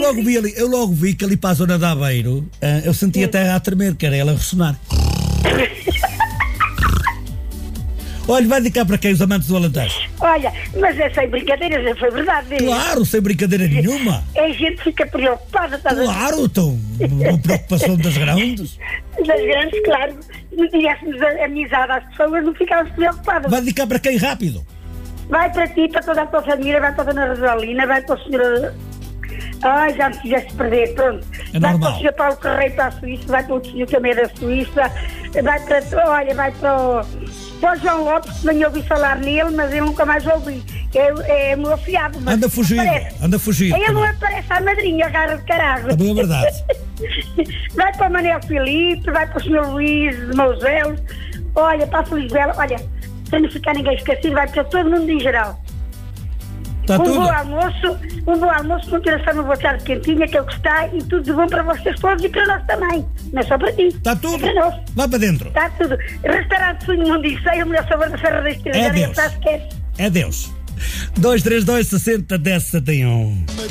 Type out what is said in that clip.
eu logo vi que ali para a zona de Aveiro, eu senti a terra a tremer, que era ela a ressonar. Olha, vai dedicar para quem os amantes do Alentejo? Olha, mas é sem brincadeiras, não foi verdade. Claro, sem brincadeira nenhuma. A gente fica preocupada, estás a ver? Claro, então, uma preocupação das grandes. Das grandes, claro. Se não tivéssemos amizade às pessoas, não ficávamos preocupadas. Vai dedicar para quem rápido? Vai para ti, para toda a tua família, vai para a dona Rosalina, vai para o senhor... Ai, já me fizeste perder, pronto. É vai normal. para o senhor Paulo Carreiro, para a Suíça, vai para o senhor também da Suíça, vai para o João Lopes, que nem ouvi falar nele, mas eu nunca mais ouvi. É meu afilhado. Mas Anda fugido. Ele não aparece à madrinha, agarra de caralho. Também é verdade. Vai para o Manuel Filipe, vai para o senhor Luís de Mouzelos, olha, para a Felizbela, olha, sem não ficar ninguém esquecido, vai para todo mundo em geral. Está Um tudo? bom almoço, continuação no boa tarde quentinha, que é o que está, e tudo de bom para vocês todos e para nós também. Não é só para ti. Está tudo? É para nós. Vai para dentro. Está tudo. Restaurante Sonho Mundo e Ceia, o melhor sabor da Serra da Estrela. É Deus. É Deus. 232 60 10 71.